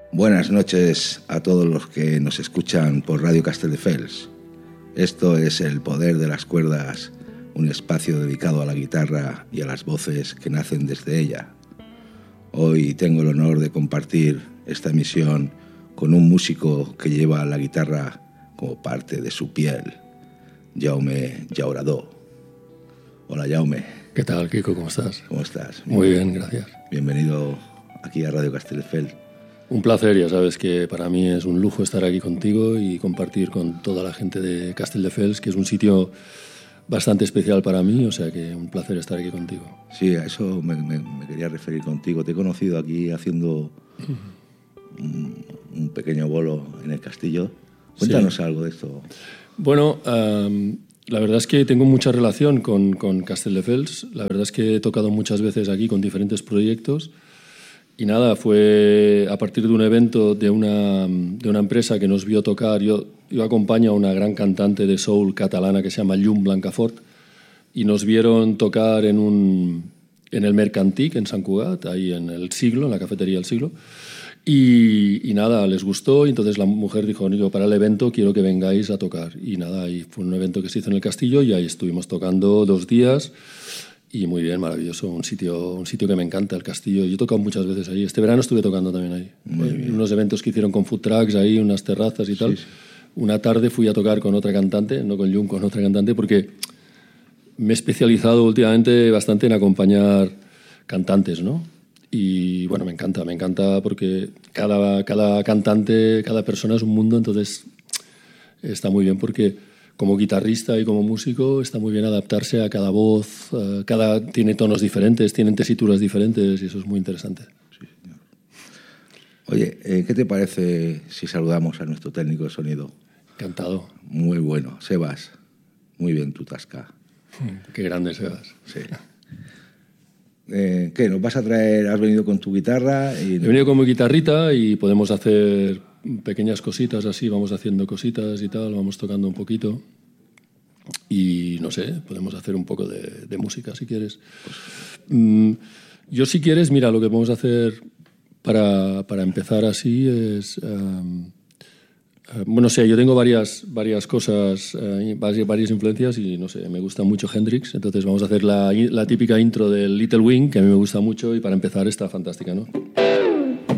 Buenas noches a todos los que nos escuchan por Radio Castelldefels. Esto es El Poder de las Cuerdas, un espacio dedicado a la guitarra y a las voces que nacen desde ella. Hoy tengo el honor de compartir esta emisión con un músico que lleva la guitarra como parte de su piel, Jaume Llauradó. Hola, Jaume. ¿Qué tal, Kiko? ¿Cómo estás? ¿Cómo estás? Muy bien, gracias. Bienvenido aquí a Radio Castelldefels. Un placer, ya sabes que para mí es un lujo estar aquí contigo y compartir con toda la gente de Castelldefels, que es un sitio bastante especial para mí, o sea que un placer estar aquí contigo. Sí, a eso me quería referir contigo. Te he conocido aquí haciendo un pequeño bolo en el castillo. Cuéntanos algo de esto. Bueno, la verdad es que tengo mucha relación con Castelldefels. La verdad es que he tocado muchas veces aquí con diferentes proyectos. Y nada, fue a partir de un evento de una empresa que nos vio tocar. Yo acompaño a una gran cantante de soul catalana que se llama Llum Blancafort, y nos vieron tocar en el Mercantic, en Sant Cugat, ahí en el Siglo, en la cafetería del Siglo. Y nada, les gustó, y entonces la mujer dijo: "Yo para el evento quiero que vengáis a tocar". Y nada, y fue un evento que se hizo en el castillo y ahí estuvimos tocando 2 días. Y muy bien, maravilloso, un sitio que me encanta, el castillo. Yo he tocado muchas veces ahí. Este verano estuve tocando también ahí. Unos eventos que hicieron con food trucks ahí, unas terrazas y tal. Sí. Una tarde fui a tocar con otra cantante, no con Jung, con otra cantante, porque me he especializado últimamente bastante en acompañar cantantes, ¿no? Y bueno, me encanta porque cada cantante, cada persona es un mundo, entonces está muy bien porque como guitarrista y como músico está muy bien adaptarse a cada voz, tiene tonos diferentes, tienen tesituras diferentes y eso es muy interesante. Sí, señor. Oye, ¿qué te parece si saludamos a nuestro técnico de sonido? Encantado. Muy bueno, Sebas. Muy bien tu tasca. Qué grande, Sebas. Sí. ¿Qué? ¿Nos vas a traer? ¿Has venido con tu guitarra? He venido con mi guitarrita y podemos hacer pequeñas cositas así, vamos haciendo cositas y tal, vamos tocando un poquito y no sé, podemos hacer un poco de música si quieres. Yo si quieres, mira, lo que podemos hacer para empezar así es bueno, sé, yo tengo varias cosas, varias influencias y no sé, me gusta mucho Hendrix, entonces vamos a hacer la típica intro del Little Wing, que a mí me gusta mucho, y para empezar está fantástica, ¿no?